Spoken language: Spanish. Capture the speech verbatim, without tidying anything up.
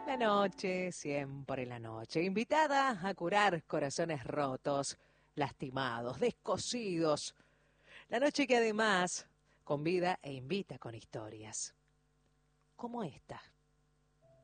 La noche, siempre la noche, invitada a curar corazones rotos, lastimados, descosidos. La noche que además convida e invita con historias, como esta.